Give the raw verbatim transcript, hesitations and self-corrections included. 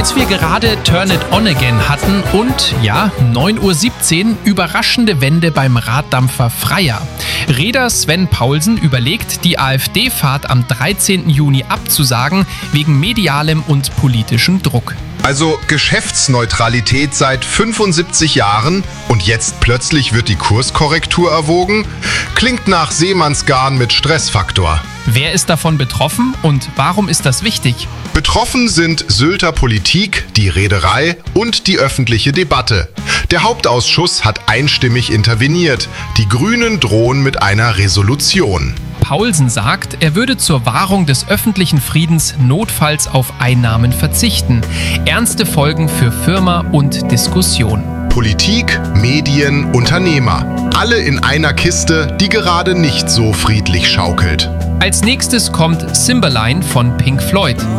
Als wir gerade Turn It On Again hatten und, ja, neun Uhr siebzehn, überraschende Wende beim Raddampfer Freier. Reeder Sven Paulsen überlegt, die AfD-Fahrt am dreizehnten Juni abzusagen, wegen medialem und politischem Druck. Also Geschäftsneutralität seit fünfundsiebzig Jahren und jetzt plötzlich wird die Kurskorrektur erwogen? Klingt nach Seemannsgarn mit Stressfaktor. Wer ist davon betroffen und warum ist das wichtig? Betroffen sind Sylter Politik, die Reederei und die öffentliche Debatte. Der Hauptausschuss hat einstimmig interveniert. Die Grünen drohen mit einer Resolution. Paulsen sagt, er würde zur Wahrung des öffentlichen Friedens notfalls auf Einnahmen verzichten. Ernste Folgen für Firma und Diskussion. Politik, Medien, Unternehmer. Alle in einer Kiste, die gerade nicht so friedlich schaukelt. Als nächstes kommt Cymbeline von Pink Floyd.